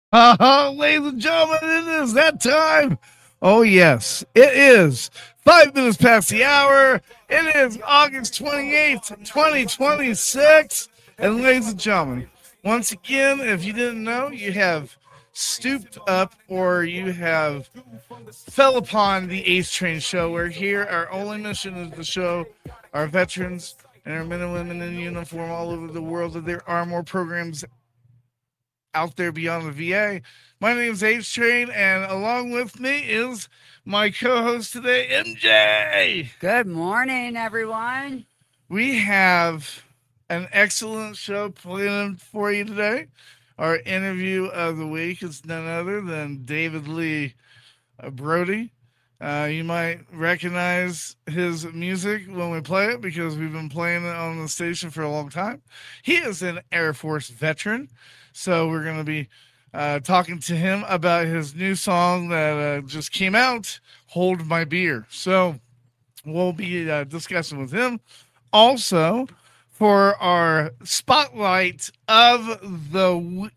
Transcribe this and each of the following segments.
Ladies and gentlemen, it is that time. Oh, yes, it is 5 minutes past the hour. It is August 28th, 2026. And, ladies and gentlemen, once again, if you didn't know, you have stooped up or you have fell upon the Ace Train Show. We're here. Our only mission is to show our veterans and our men and women in uniform all over the world that there are more programs out there beyond the VA. My name is H Train, and along with me is my co-host today, MJ. Good morning, everyone. We have an excellent show planned for you today. Our interview of the week is none other than David Lee Brody. You might recognize his music when we play it because we've been playing it on the station for a long time. He is an Air Force veteran, so we're going to be talking to him about his new song that just came out, Hold My Beer. So we'll be discussing with him. Also, for our spotlight of the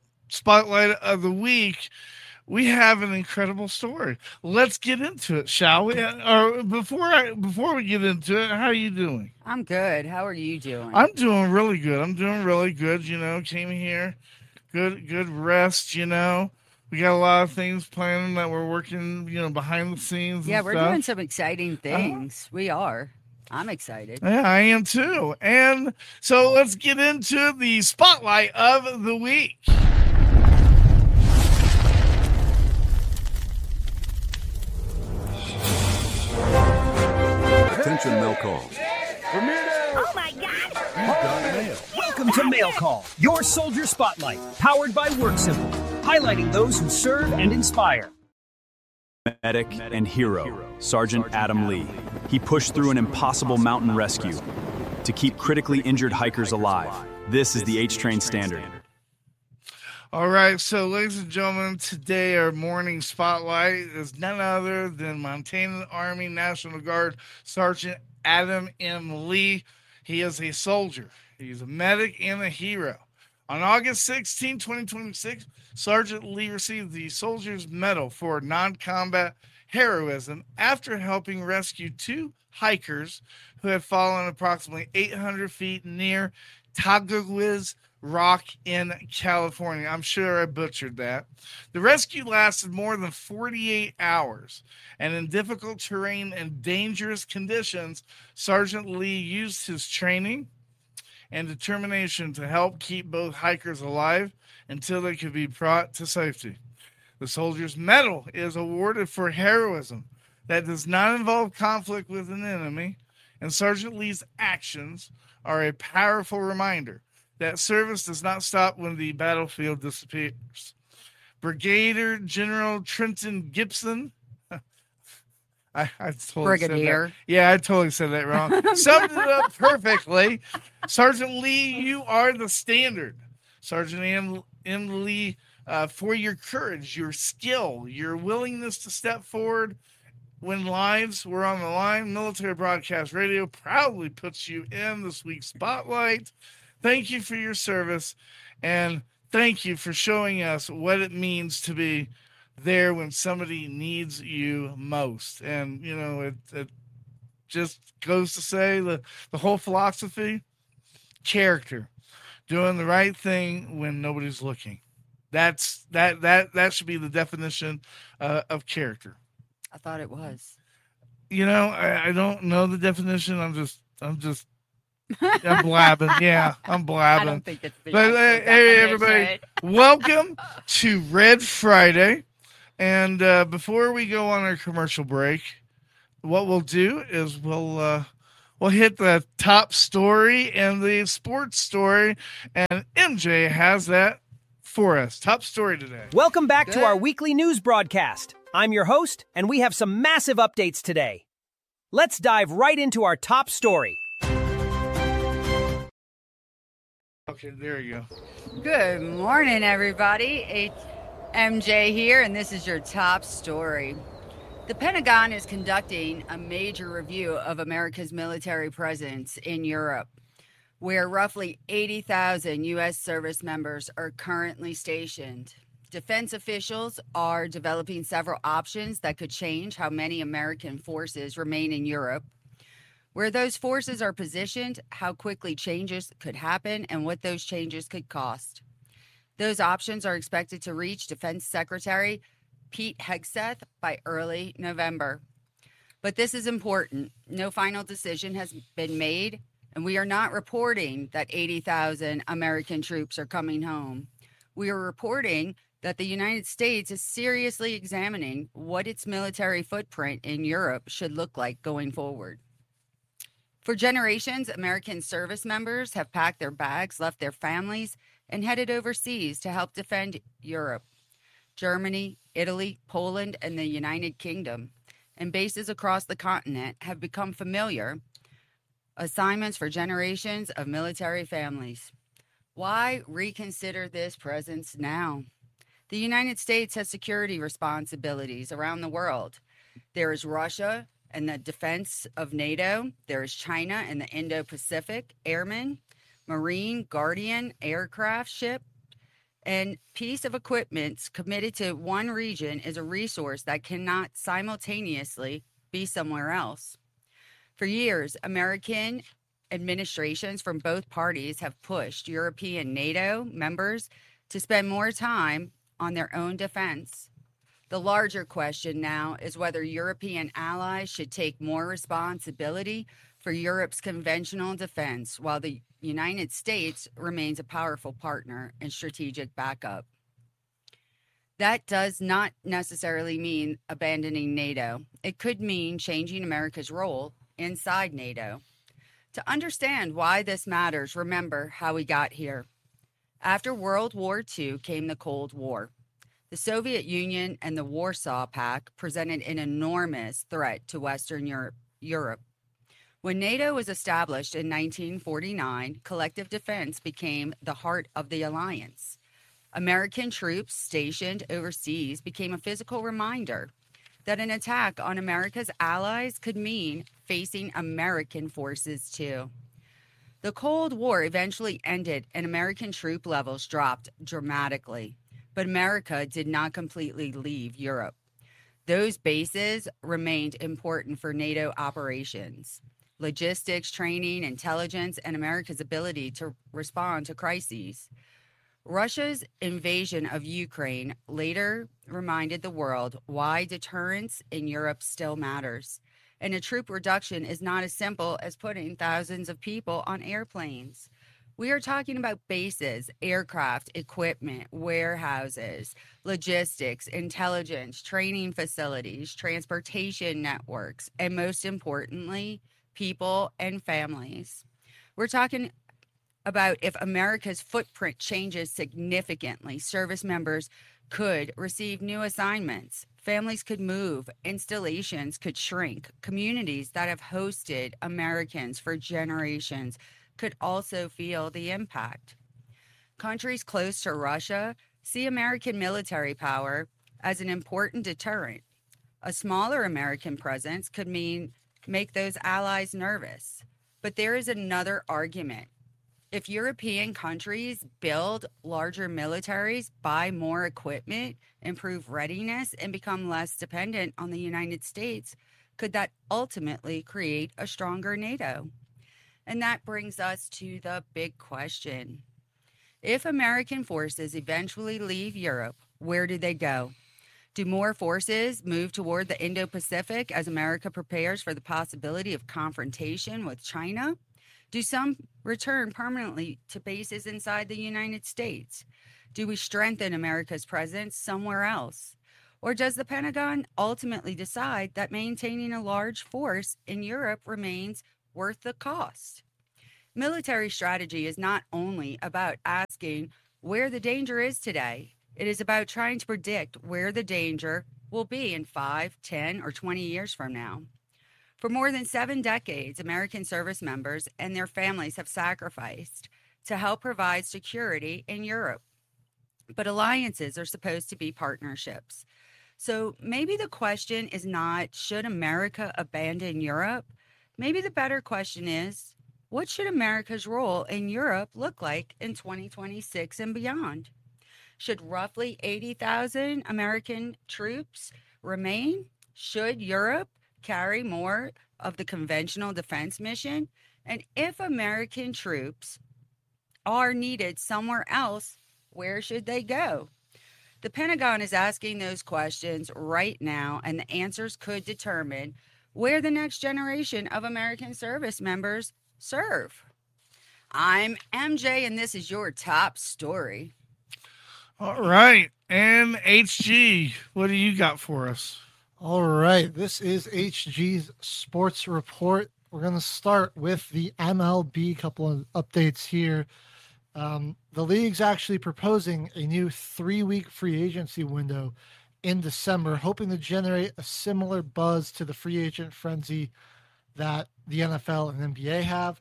week, we have an incredible story. Let's get into it, shall we? Or before we get into it, how are you doing? I'm good. How are you doing? I'm doing really good. You know, came here, good rest. You know, we got a lot of things planning that we're working. You know, behind the scenes. Yeah, and we're stuff. doing some exciting things. We are. I'm excited. Yeah, I am too. And so let's get into the spotlight of the week. Attention, mail calls. Oh my God! You've got mail. Welcome to Mail Call, your soldier spotlight, powered by WorkSimple, highlighting those who serve and inspire. Medic and hero, Sergeant Adam Lee. He pushed through an impossible mountain rescue to keep critically injured hikers alive. This is the H-Train Standard. All right, so ladies and gentlemen, today our morning spotlight is none other than Montana Army National Guard Sergeant Adam M. Lee. He is a soldier. He's a medic and a hero. On August 16, 2026, Sergeant Lee received the Soldier's Medal for non-combat heroism after helping rescue two hikers who had fallen approximately 800 feet near Taguaguiz Rock in California. I'm sure I butchered that. The rescue lasted more than 48 hours, and in difficult terrain and dangerous conditions, Sergeant Lee used his training and determination to help keep both hikers alive until they could be brought to safety. The Soldier's Medal is awarded for heroism that does not involve conflict with an enemy, and Sergeant Lee's actions are a powerful reminder that service does not stop when the battlefield disappears. Brigadier General Trenton Gibson, I totally Brigadier. Said that. Yeah, I totally said that wrong. Summed it up perfectly. Sergeant Lee, you are the standard. Sergeant M. Lee, for your courage, your skill, your willingness to step forward when lives were on the line, Military Broadcast Radio proudly puts you in this week's spotlight. Thank you for your service, and thank you for showing us what it means to be there when somebody needs you most. And, you know, it just goes to say the whole philosophy, character, doing the right thing when nobody's looking. That should be the definition of character. I thought it was. You know, I don't know the definition. I'm just I'm blabbing. Yeah, I'm blabbing. I don't think it's the But hey, everybody, welcome to Red Friday. And before we go on our commercial break, what we'll do is we'll hit the top story and the sports story, and MJ has that for us. Top story today. Welcome back to our weekly news broadcast. I'm your host, and we have some massive updates today. Let's dive right into our top story. Okay, there you go. Good morning, everybody. MJ here, and this is your top story. The Pentagon is conducting a major review of America's military presence in Europe, where roughly 80,000 U.S. service members are currently stationed. Defense officials are developing several options that could change how many American forces remain in Europe, where those forces are positioned, how quickly changes could happen, and what those changes could cost. Those options are expected to reach Defense Secretary Pete Hegseth by early November. But this is important. No final decision has been made, and we are not reporting that 80,000 American troops are coming home. We are reporting that the United States is seriously examining what its military footprint in Europe should look like going forward. For generations, American service members have packed their bags, left their families, and headed overseas to help defend Europe. Germany, Italy, Poland, and the United Kingdom, and bases across the continent have become familiar assignments for generations of military families. Why reconsider this presence now? The United States has security responsibilities around the world. There is Russia and the defense of NATO. There is China and the Indo-Pacific Airmen, Marine Guardian aircraft ship, and piece of equipment committed to one region is a resource that cannot simultaneously be somewhere else. For years, American administrations from both parties have pushed European NATO members to spend more time on their own defense. The larger question now is whether European allies should take more responsibility for Europe's conventional defense, while the United States remains a powerful partner and strategic backup. That does not necessarily mean abandoning NATO. It could mean changing America's role inside NATO. To understand why this matters, remember how we got here. After World War II came the Cold War. The Soviet Union and the Warsaw Pact presented an enormous threat to Western Europe. When NATO was established in 1949, collective defense became the heart of the alliance. American troops stationed overseas became a physical reminder that an attack on America's allies could mean facing American forces too. The Cold War eventually ended and American troop levels dropped dramatically, but America did not completely leave Europe. Those bases remained important for NATO operations, logistics, training, intelligence, and America's ability to respond to crises. Russia's invasion of Ukraine later reminded the world why deterrence in Europe still matters. And a troop reduction is not as simple as putting thousands of people on airplanes. We are talking about bases, aircraft, equipment, warehouses, logistics, intelligence, training facilities, transportation networks, and most importantly, people and families. We're talking about if America's footprint changes significantly, service members could receive new assignments, families could move, installations could shrink, communities that have hosted Americans for generations could also feel the impact. Countries close to Russia see American military power as an important deterrent. A smaller American presence could make those allies nervous. But there is another argument. If European countries build larger militaries, buy more equipment, improve readiness, and become less dependent on the United States, could that ultimately create a stronger NATO? And that brings us to the big question. If American forces eventually leave Europe, where do they go? Do more forces move toward the Indo-Pacific as America prepares for the possibility of confrontation with China? Do some return permanently to bases inside the United States? Do we strengthen America's presence somewhere else? Or does the Pentagon ultimately decide that maintaining a large force in Europe remains worth the cost? Military strategy is not only about asking where the danger is today. It is about trying to predict where the danger will be in 5, 10, or 20 years from now. For more than 7 decades, American service members and their families have sacrificed to help provide security in Europe. But alliances are supposed to be partnerships. So maybe the question is not, should America abandon Europe? Maybe the better question is, what should America's role in Europe look like in 2026 and beyond? Should roughly 80,000 American troops remain? Should Europe carry more of the conventional defense mission? And if American troops are needed somewhere else, where should they go? The Pentagon is asking those questions right now, and the answers could determine where the next generation of American service members serve. I'm MJ, and this is your top story. All right. And HG, what do you got for us? All right. This is HG's Sports Report. We're going to start with the MLB. Couple of updates here. The league's actually proposing a new 3-week free agency window in December, hoping to generate a similar buzz to the free agent frenzy that the NFL and NBA have.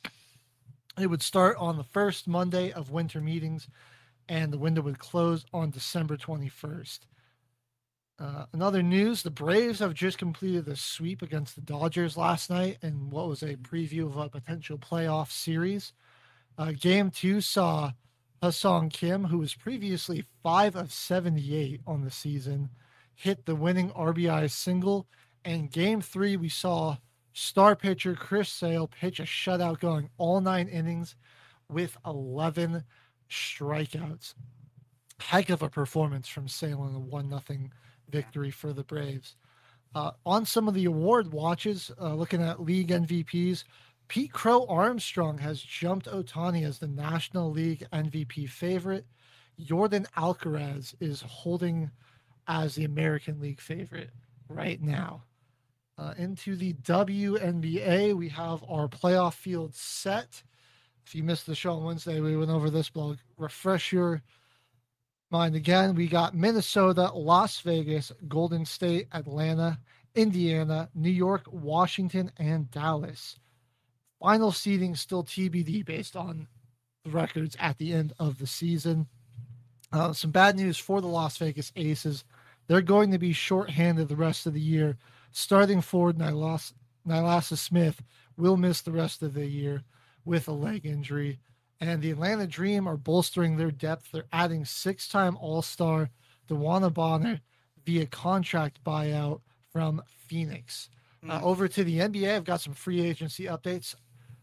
It would start on the first Monday of winter meetings, and the window would close on December 21st. Another news, the Braves have just completed a sweep against the Dodgers last night in what was a preview of a potential playoff series. Game 2 saw Ha-Seong Kim, who was previously 5 of 78 on the season, hit the winning RBI single. And Game 3, we saw star pitcher Chris Sale pitch a shutout going all 9 innings with 11 strikeouts. Heck of a performance from Sale in a 1-0 victory for the Braves. On some of the award watches, looking at league MVPs, Pete Crow Armstrong has jumped Ohtani as the National League MVP favorite. Jordan Alcaraz is holding as the American League favorite right now. Into the WNBA, we have our playoff field set. If you missed the show on Wednesday, we went over this blog. Refresh your mind again. We got Minnesota, Las Vegas, Golden State, Atlanta, Indiana, New York, Washington, and Dallas. Final seeding still TBD based on the records at the end of the season. Some bad news for the Las Vegas Aces. They're going to be shorthanded the rest of the year. Starting forward, Nylasa Smith will miss the rest of the year with a leg injury. And the Atlanta Dream are bolstering their depth. They're adding 6-time All-Star DeWanna Bonner via contract buyout from Phoenix. Over to the NBA, I've got some free agency updates.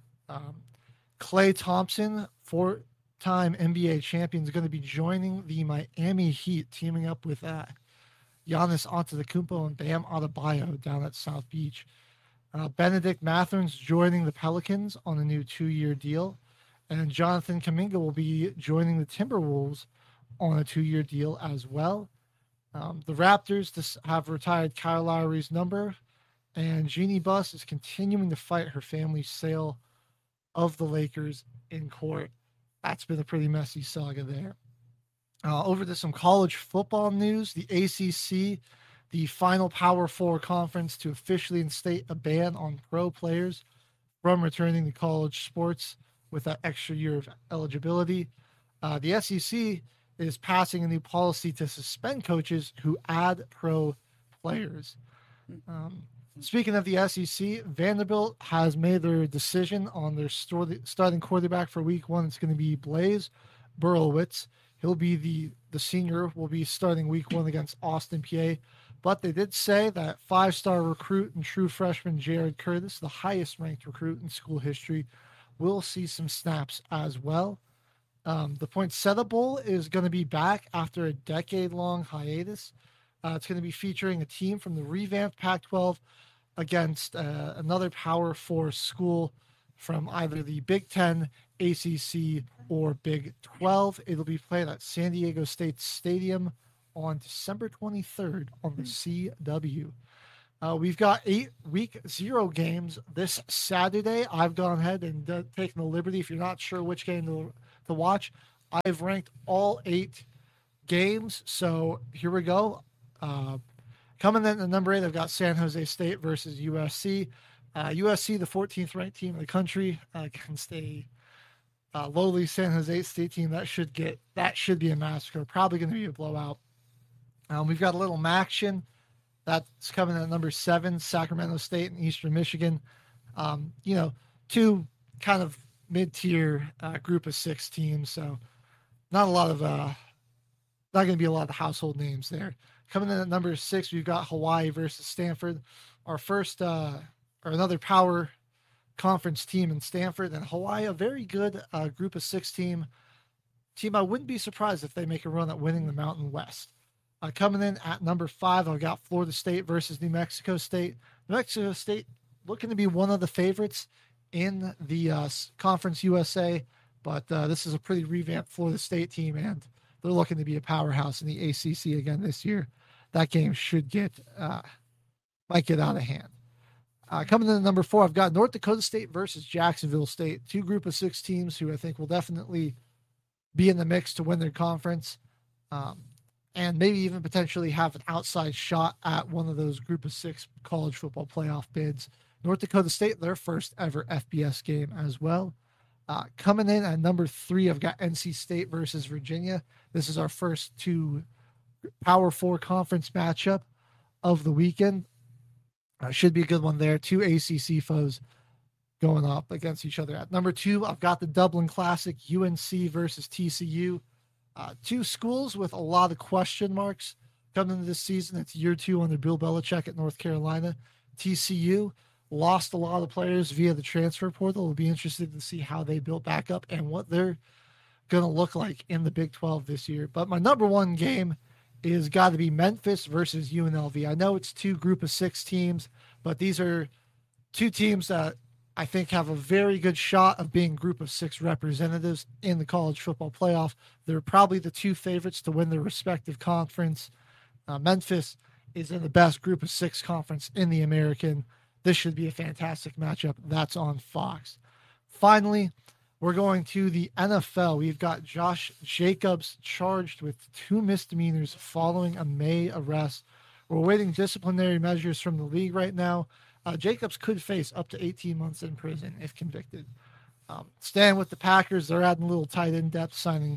Klay Thompson, 4-time NBA champion, is going to be joining the Miami Heat, teaming up with Giannis Antetokounmpo and Bam Adebayo down at South Beach. Benedict Mathurin's joining the Pelicans on a new 2-year deal, and Jonathan Kuminga will be joining the Timberwolves on a 2-year deal as well. The Raptors have retired Kyle Lowry's number, and Jeannie Buss is continuing to fight her family's sale of the Lakers in court. That's been a pretty messy saga there. Over to some college football news. The ACC, the final Power 4 conference to officially instate a ban on pro players from returning to college sports with that extra year of eligibility. The SEC is passing a new policy to suspend coaches who add pro players. Speaking of the SEC, Vanderbilt has made their decision on their starting quarterback for week 1. It's going to be Blaise Berkowitz. He'll be the senior, will be starting week 1 against Austin, PA. But they did say that 5-star recruit and true freshman Jared Curtis, the highest ranked recruit in school history, will see some snaps as well. The Poinsettia Bowl is going to be back after a decade-long hiatus. It's going to be featuring a team from the revamped Pac-12 against another Power 4 school from either the Big Ten, ACC, or Big 12. It'll be played at San Diego State Stadium on December 23rd on the CW. We've got 8 week 0 games this Saturday. I've gone ahead and taken the liberty. If you're not sure which game to watch, I've ranked all 8 games. So here we go. Coming in at number 8, I've got San Jose State versus USC. USC, the 14th ranked team in the country, against a lowly San Jose State team. That should be a massacre. Probably going to be a blowout. We've got a little Maction that's coming in at number 7, Sacramento State and Eastern Michigan. 2 kind of mid-tier group of 6 teams. So not a lot of not going to be a lot of household names there. Coming in at number 6, we've got Hawaii versus Stanford. Our first, or another power conference team in Stanford, and Hawaii, a very good group of 6 team. I wouldn't be surprised if they make a run at winning the Mountain West. Coming in at number 5, I've got Florida State versus New Mexico State. New Mexico State looking to be one of the favorites in the Conference USA, but this is a pretty revamped Florida State team, and they're looking to be a powerhouse in the ACC again this year. That game should might get out of hand. Coming in at number 4, I've got North Dakota State versus Jacksonville State, 2 group of 6 teams who I think will definitely be in the mix to win their conference, and maybe even potentially have an outside shot at one of those group of 6 college football playoff bids. North Dakota State, their first ever FBS game as well. Coming in at number 3, I've got NC State versus Virginia. This is our first 2 Power 4 conference matchup of the weekend. Should be a good one there. 2 ACC foes going up against each other. At number 2, I've got the Dublin Classic, UNC versus TCU. 2 schools with a lot of question marks coming into this season. It's year 2 under Bill Belichick at North Carolina. TCU lost a lot of players via the transfer portal. We'll be interested to see how they build back up and what they're going to look like in the Big 12 this year. But my number 1 game is got to be Memphis versus UNLV. I know it's 2 group of 6 teams, but these are 2 teams that I think have a very good shot of being group of 6 representatives in the college football playoff. They're probably the 2 favorites to win their respective conference. Memphis is in the best group of 6 conference in the American. This should be a fantastic matchup. That's on Fox. Finally, we're going to the NFL. We've got Josh Jacobs charged with 2 misdemeanors following a May arrest. We're awaiting disciplinary measures from the league right now. Jacobs could face up to 18 months in prison if convicted. Staying with the Packers, they're adding a little tight end depth, signing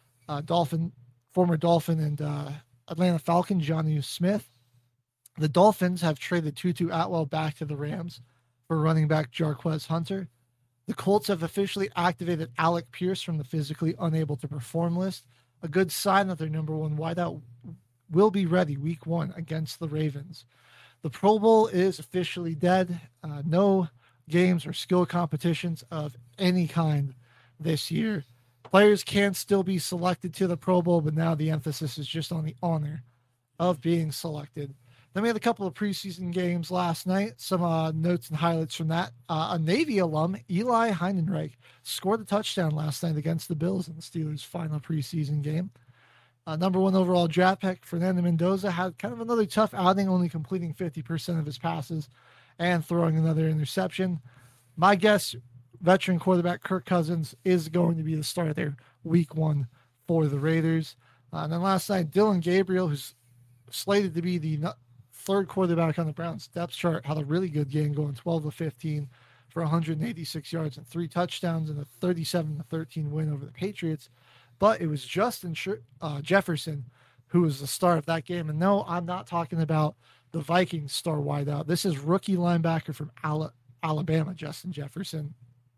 former Dolphin and Atlanta Falcon Jonnu Smith. The Dolphins have traded Tutu Atwell back to the Rams for running back Jarquez Hunter. The Colts have officially activated Alec Pierce from the physically unable to perform list, a good sign that their number 1 wideout will be ready week 1 against the Ravens. The Pro Bowl is officially dead. No games or skill competitions of any kind this year. Players can still be selected to the Pro Bowl, but now the emphasis is just on the honor of being selected. Then we had a couple of preseason games last night. Some notes and highlights from that. A Navy alum, Eli Heidenreich, scored a touchdown last night against the Bills in the Steelers' final preseason game. Number 1 overall draft pick, Fernando Mendoza, had kind of another tough outing, only completing 50% of his passes and throwing another interception. My guess, veteran quarterback Kirk Cousins is going to be the starter week 1 for the Raiders. And then last night, Dylan Gabriel, who's slated to be the 3rd quarterback on the Browns depth chart, had a really good game, going 12 of 15 for 186 yards and 3 touchdowns in a 37-13 win over the Patriots. But it was Justin Jefferson who was the star of that game. And no, I'm not talking about the Vikings star wideout. This is rookie linebacker from Alabama, Justin Jefferson.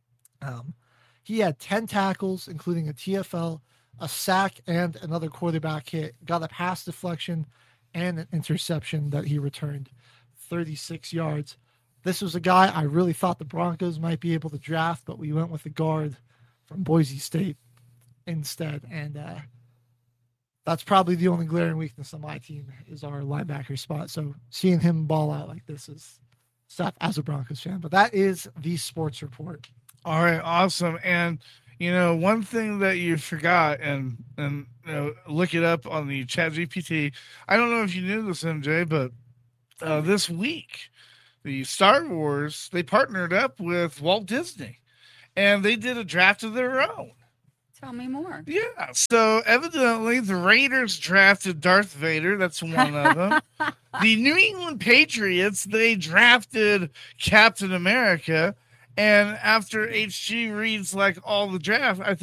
He had 10 tackles, including a TFL, a sack, and another quarterback hit. Got a pass deflection and an interception that he returned 36 yards. This was a guy I really thought the Broncos might be able to draft, but we went with the guard from Boise State instead. And that's probably the only glaring weakness on my team is our linebacker spot. So seeing him ball out like this is stuff as a Broncos fan. But that is the sports report. All right, awesome. And one thing that you forgot, and look it up on the ChatGPT. I don't know if you knew this, MJ, but this week, the Star Wars, they partnered up with Walt Disney, and they did a draft of their own. Tell me more. Yeah, so evidently the Raiders drafted Darth Vader. That's one of them. The New England Patriots, they drafted Captain America. And after HG reads like all the draft, I